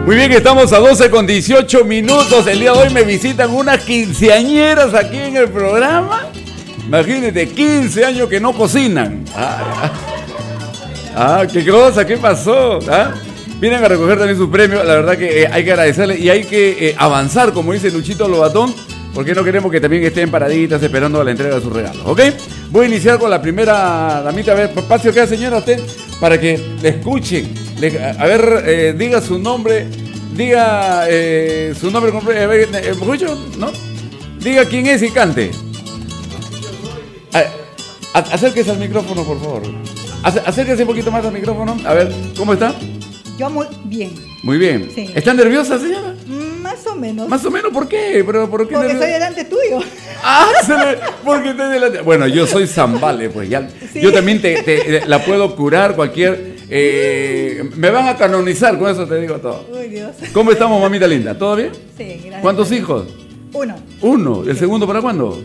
Muy bien, estamos a 12:18. El día de hoy me visitan unas quinceañeras aquí en el programa. Imagínate, 15 años que no cocinan. Qué cosa, qué pasó. Vienen a recoger también su premio. La verdad que hay que agradecerle y hay que avanzar, como dice Luchito Lobatón, porque no queremos que también estén paraditas esperando la entrega de sus regalos, ¿ok? Voy a iniciar con la primera damita. A ver, pase acá, señora, usted, para que le escuchen. Diga su nombre. Diga su nombre completo. ¿Mucho? ¿No? Diga quién es y cante. Acérquese al micrófono, por favor. Acérquese un poquito más al micrófono. A ver, ¿cómo está? Yo muy bien. Muy bien. Sí. ¿Está nerviosa, señora? Más o menos. ¿Más o menos? ¿Por qué? ¿Por qué porque nerviosa? estoy delante tuyo. Porque estoy delante. Bueno, yo soy Zambale, pues ya. Sí. Yo también la puedo curar cualquier. Me van a canonizar, con eso te digo todo. Uy, Dios. ¿Cómo estamos, mamita linda? ¿Todo bien? Sí, gracias. ¿Cuántos hijos? Uno. ¿El segundo para cuándo?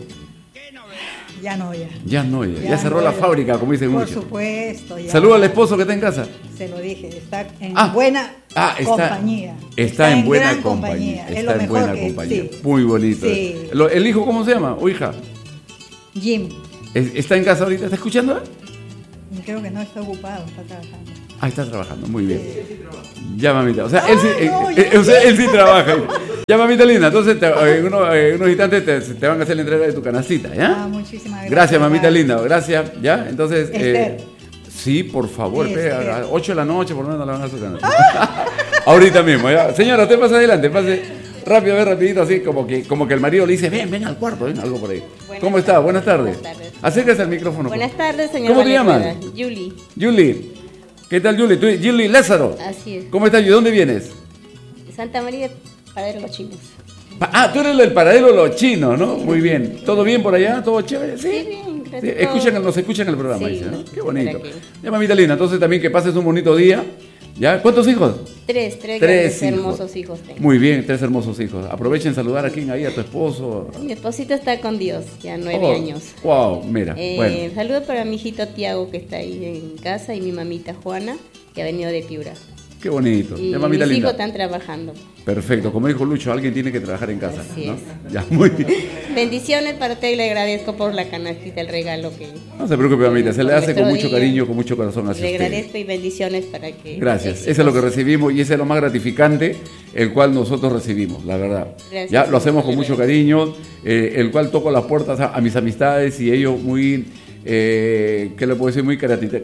Ya no, ya. Ya cerró la fábrica, como dicen muchos. Por supuesto, ya. Saluda al esposo que está en casa. Se lo dije, está en Ah. buena Está- compañía. Está en buena gran compañía. Es Está lo en mejor buena que, compañía. sí. Muy bonito. Sí. ¿El hijo cómo se llama? ¿O hija? Jim. ¿Está en casa ahorita? ¿Está escuchando? Creo que no está ocupado, está trabajando. Está trabajando, muy bien. Ya, mamita. O sea, él yo sí trabaja. Ya, mamita linda. Entonces, en unos instantes te van a hacer la entrega de tu canastita, ¿ya? Muchísimas gracias. Gracias, mamita linda. Gracias, ¿ya? Entonces, Esther. sí, por favor, Esther. a las 8 de la noche por lo menos la van a hacer canastita. Ahorita mismo, ¿ya? Señora, usted pasa adelante, pase rápido, rapidito, así como que el marido le dice, ven al cuarto, algo por ahí. ¿Cómo está? Buenas tardes. Buenas tardes. Acérquese al micrófono. Buenas tardes, señor. ¿Cómo te llamas? Julie. Julie. ¿Qué tal, Julie? ¿Tú, Julie Lázaro? Así es. ¿Cómo estás? ¿Y de dónde vienes? Santa María, Paradero Los Chinos. Tú eres del paradero de los chinos, ¿no? Sí. Muy bien. ¿Todo bien por allá? ¿Todo chévere? Sí, bien, gracias. Sí. Nos escuchan el programa, Sí, dice, ¿no? Qué bonito. por aquí. Ya, mamita linda, entonces también que pases un bonito día. ¿Ya? ¿Cuántos hijos? Tres hijos. hermosos hijos tengo. Muy bien, 3 hermosos hijos. Aprovechen saludar aquí ahí a tu esposo. Mi esposito está con Dios, ya 9 años. Wow, mira. Bueno. Saludo para mi hijito Tiago, que está ahí en casa, y mi mamita Juana, que ha venido de Piura. Qué bonito. Y Ya, mamita mis linda. hijos están trabajando. Perfecto. Como dijo Lucho, alguien tiene que trabajar en casa. Así ¿no? es. Ya, muy bien. Bendiciones para usted y le agradezco por la canastita, el regalo que... No se preocupe, mamita. Se le hace con nuestro mucho día. cariño, con mucho corazón hacia Le usted. agradezco y bendiciones para que... Gracias, éxitos. eso es lo que recibimos y ese es lo más gratificante, el cual nosotros recibimos, la verdad. Gracias. Ya lo hacemos con mucho cariño, el cual toco las puertas a mis amistades y ellos muy, ¿qué le puedo decir?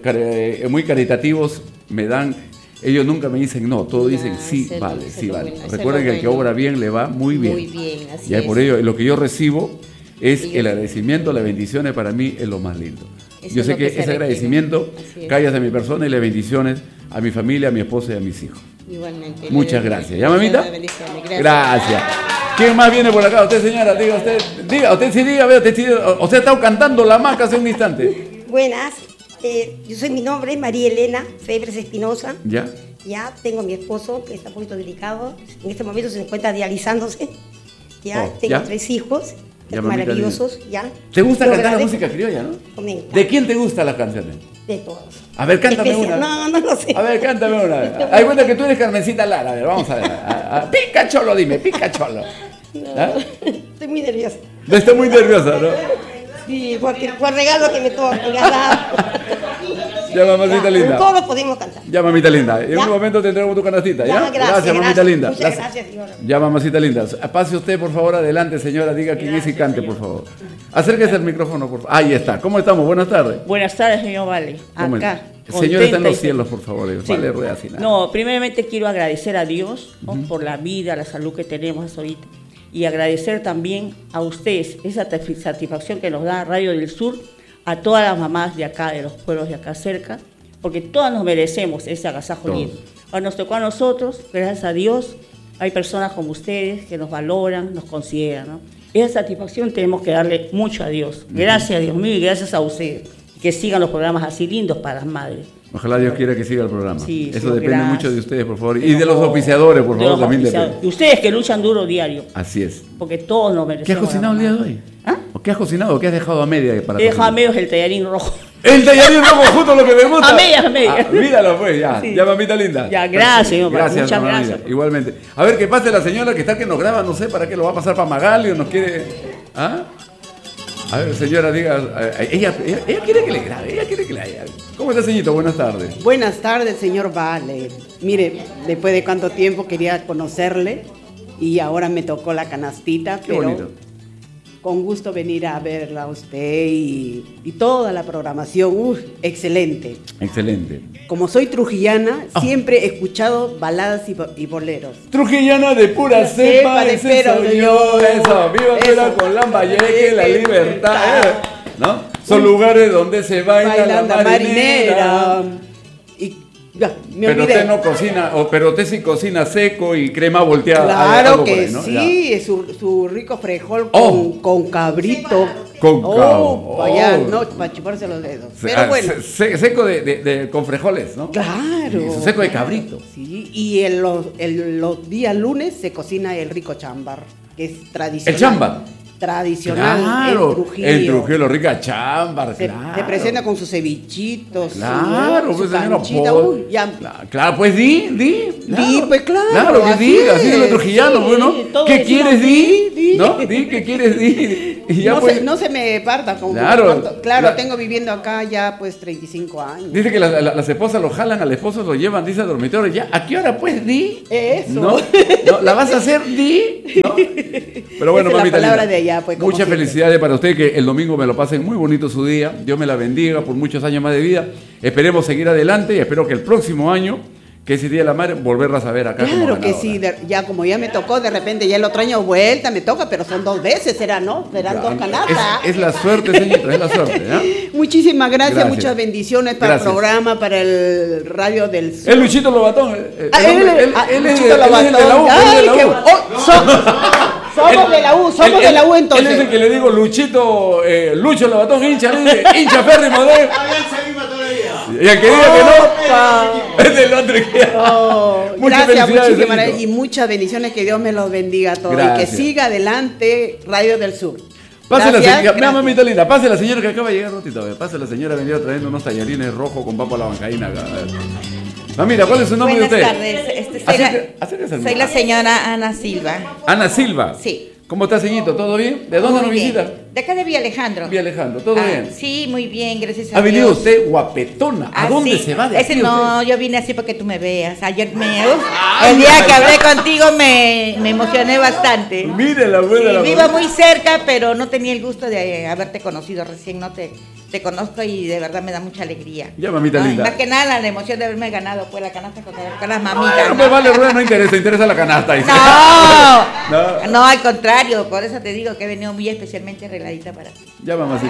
Muy caritativos, me dan, ellos nunca me dicen no, todos dicen sí, vale, sí, vale. Recuerden que el que obra bien le va muy bien. Muy bien, así Ya es. por ello, lo que yo recibo es Y yo- el agradecimiento, las bendiciones para mí es lo más lindo. Eso Yo es sé lo que que se ese requiere. agradecimiento Así es. cae hacia mi persona y las bendiciones a mi familia, a mi esposa y a mis hijos. Igualmente. Muchas gracias. ¿Ya, mamita? Bendiciones. Gracias. Gracias. ¿Quién más viene por acá? Usted, señora, diga usted. Usted sí diga, vea, usted ha estado cantando la maca hace un instante. Buenas, mi nombre es María Elena Febres Espinosa. ¿Ya? Ya tengo mi esposo que está un poquito delicado. En este momento se encuentra dializándose. Ya tengo ¿ya? 3 hijos Ya, mamita maravillosos. Ya. ¿Te gusta Lo cantar la agradezco. música criolla, no? Me encanta. ¿De quién te gustan las canciones? De todos. A ver, cántame Especial- una. No lo sé. A ver, cántame una. Hay cuenta que tú eres Carmencita Lara. A ver, vamos a ver. Pica cholo, dime, pica cholo. ¿Ah? Estoy muy nerviosa. Está muy nerviosa, ¿no? Sí, porque por regalo que me has dado. Ya, mamacita Ya, linda. todos podemos cantar. Ya, mamita linda. En Ya. un momento te entrego tu canastita, ¿ya? Ya, gracias, mamita linda. Muchas gracias, señora. Ya, mamacita linda. Pase usted, por favor, adelante, señora. Diga quién es y cante, por favor. Acérquese al micrófono, por favor. Ahí está. ¿Cómo estamos? Buenas tardes. Buenas tardes, señor Vale. ¿Cómo Acá. está? Señor, está en los contenta y cielos, por favor. Sí. Vale, rueda sin nada. No, primeramente quiero agradecer a Dios, ¿no? por la vida, la salud que tenemos hasta ahorita. Y agradecer también a ustedes esa satisfacción que nos da Radio del Sur, a todas las mamás de acá, de los pueblos de acá cerca, porque todas nos merecemos ese agasajo Todos. lindo. Ahora nos tocó a nosotros, gracias a Dios, hay personas como ustedes que nos valoran, nos consideran, ¿no? Esa satisfacción tenemos que darle mucho a Dios. Gracias, Dios mío, y gracias a ustedes. Que sigan los programas así lindos para las madres. Ojalá Dios quiera que siga el programa. Sí, Eso sí, depende gracias. mucho de ustedes, por favor. Y de los auspiciadores, por De favor, los también auspiciadores. depende. Y ustedes que luchan duro diario, Así es. porque todos nos ¿Qué has merecemos. cocinado el día de hoy? ¿Ah? ¿O qué has cocinado o qué has dejado a media para He dejado a cocinar? medios el tallarín rojo. El tallarín rojo, justo lo que me gusta. A medias. Míralo pues, ya. Sí. Ya, mamita linda. Ya, gracias, mi papá. Gracias, Muchas mamá gracias. linda. Igualmente. A ver, que pase la señora que está que nos graba, no sé para qué lo va a pasar para Magali o nos quiere. ¿Ah? A ver, señora, diga. Ella quiere que le grabe, ella quiere que le haya. ¿Cómo está, señorito? Buenas tardes. Buenas tardes, señor Vale. Mire, después de cuánto tiempo quería conocerle y ahora me tocó la canastita, Qué pero bonito. con gusto venir a verla a usted y toda la programación, excelente. Excelente. Como soy trujillana, Ah. siempre he escuchado baladas y boleros. Trujillana de pura cepa, de ese pero soy yo. yo. Eso, viva Eso. Vera con Lambayeque, la libertad. ¿No? Son lugares donde se baila Bailando la marinera. Y ya, me Pero olvidé. usted no cocina, pero usted sí cocina seco y crema volteada. Claro algo por que ahí, ¿no? sí, es su rico frejol Oh. con cabrito. Con Oh, cabo. vaya, Oh. no, para chuparse los dedos. Se- Pero bueno, seco con frijoles, ¿no? claro. Y seco de cabrito. Sí, y los días lunes se cocina el rico chámbar, que es tradicional. ¿El chámbar? Tradicional, Claro, el Trujillo. el Trujillo, lo rica chámbar, Se claro. presenta con sus cevichitos. Claro, su pues señora, canchita, pues, uy, ya. claro, pues di. Pues claro, Claro, que así diga, así de los es. trujillanos, Sí, bueno. todos ¿Qué decimos quieres di? di. ¿No? Di, ¿qué quieres di? Y ya no, pues, no se me parta. Como Claro, claro, la- tengo viviendo acá ya pues 35 años. dice que las esposas lo jalan al esposo, lo llevan, dice al dormitorio, ya, ¿a qué hora pues di? Eso. ¿No? ¿La vas a hacer di? ¿No? Pero bueno, Esa es la mamita palabra linda, de allá, pues, como muchas siempre. felicidades para usted, que el domingo me lo pasen muy bonito su día, Dios me la bendiga por muchos años más de vida, esperemos seguir adelante y espero que el próximo año, que es el Día de la Madre, volverlas a ver acá como Claro que ganadora. sí, ya como ya me tocó, de repente ya el otro año vuelta me toca, pero son 2 veces, será, ¿no? Serán 2 canastas. Es la suerte, señorita, es la suerte, ¿no? Muchísimas gracias, Gracias. muchas bendiciones para Gracias. el programa, para el Radio del Sur. Es Luchito Lobatón. Luchito Él es el de la U, él es de Ay, la U. somos de la U, somos de la U entonces. Él es el que le digo Luchito, Lucho Lobatón, hincha férrimo de. Y el que diga que no, es del otro que. Oh, Muchas gracias, felicidades, muchísimas señorito. gracias y muchas bendiciones, que Dios me los bendiga a todos y Gracias. que siga adelante Radio del Sur. Pase la Gracias, señora, mira, gracias. mamita linda, pase la señora que acaba de llegar ratito, a ver, pase la señora, venía trayendo unos tallarines rojos con papa a la bancaína acá, a ver. Mamita, ¿cuál es su nombre Buenas de usted? tardes, Acérquese al soy la micrófono. señora Ana Silva. Ana Silva. Sí. ¿Cómo está, señorito? ¿Todo bien? ¿De dónde Muy nos bien. visita? De acá de Villa Alejandro. Villa Alejandro, ¿todo bien? Sí, muy bien, gracias a Ha venido Dios. usted guapetona. ¿A Ah, dónde sí. se va de Ese aquí no, usted? yo vine así para que tú me veas. Ayer el día que hablé contigo me emocioné bastante. Mire la buena Sí, la vivo buena. muy cerca, pero no tenía el gusto de haberte conocido recién. No te conozco y de verdad me da mucha alegría. Ya, mamita linda. Más que nada la emoción de haberme ganado pues la canasta con las Ay, mamitas. no me vale rueda, no interesa la canasta. Dice. No, no, al contrario, por eso te digo que he venido muy especialmente arregladita para ti. Ya, mamacita.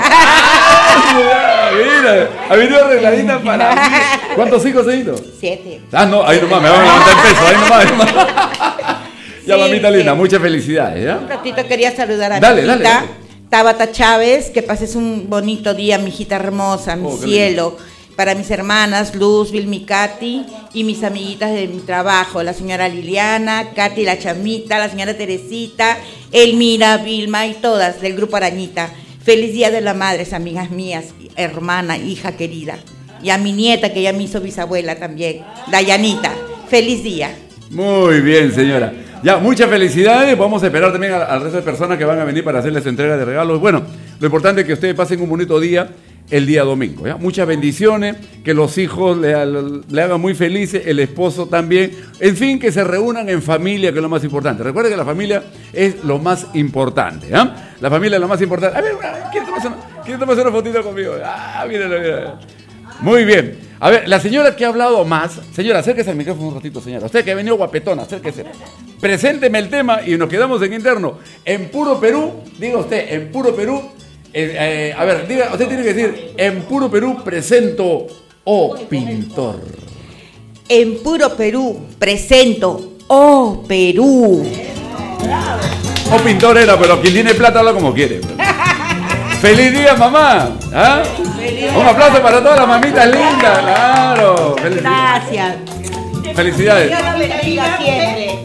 Mira, ha venido arregladita para mí. ¿Cuántos hijos, señorito? 7. Ah, no, ahí nomás, me van a levantar el peso, ahí nomás. Ya, Sí, mamita sí. linda, muchas felicidades, ¿ya? Un ratito quería saludar a Dale, mi dale, hijita, dale. Tabata Chávez, que pases un bonito día, mi hijita hermosa, mi Oh, qué cielo. Para mis hermanas Luz, Vilmi, Katy y mis amiguitas de mi trabajo, la señora Liliana, Katy la Chamita, la señora Teresita, Elmira, Vilma y todas del grupo Arañita. Feliz Día de la Madre, amigas mías, hermana, hija querida. Y a mi nieta, que ya me hizo bisabuela también, Dayanita. Feliz día. Muy bien, señora. Ya, muchas felicidades. Vamos a esperar también al resto de personas que van a venir para hacerles entrega de regalos. Bueno, lo importante es que ustedes pasen un bonito día el día domingo, ¿ya? Muchas bendiciones, que los hijos le hagan muy felices, el esposo también. En fin, que se reúnan en familia, que es lo más importante. Recuerden que la familia es lo más importante, ¿ya? La familia es lo más importante. A ver, ¿quién toma una fotito conmigo? Ah, míralo. Muy bien. A ver, la señora que ha hablado más, señora, acérquese al micrófono un ratito, señora. Usted que ha venido guapetona, acérquese. Presénteme el tema y nos quedamos en interno. En puro Perú, diga usted, en puro Perú, a ver, diga, usted tiene que decir, en puro Perú presento, oh pintor. En puro Perú presento, oh Perú. Oh pintor era, pero quien tiene plata habla como quiere. ¡Feliz día, mamá! ¿Ah? Un aplauso para todas las mamitas lindas, claro. Gracias. Felicidades. Dios nos bendiga siempre.